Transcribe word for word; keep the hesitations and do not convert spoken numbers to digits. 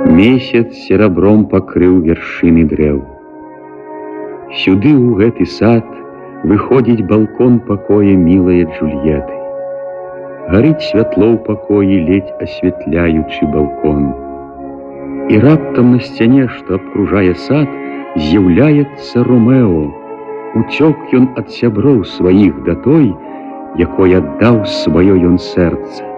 Месяц серабром пакрыў вяршыны дрэў. Сюды ў гэты сад выходзіць балкон пакоя мілае Джульеты. Гарыць святло ў пакоі, ледзь асвятляючы балкон. І раптам на сцяне, што абкружае сад, з'яўляецца Ромео. Уцёк ён ад сяброў сваіх да той, якой аддаў сваё ён сэрца.